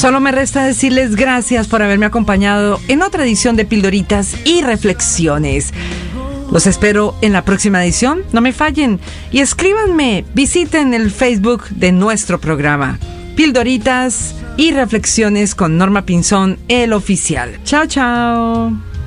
Solo me resta decirles gracias por haberme acompañado en otra edición de Pildoritas y Reflexiones. Los espero en la próxima edición, no me fallen, y escríbanme, visiten el Facebook de nuestro programa, Pildoritas y Reflexiones con Norma Pinzón, el oficial. Chao, chao.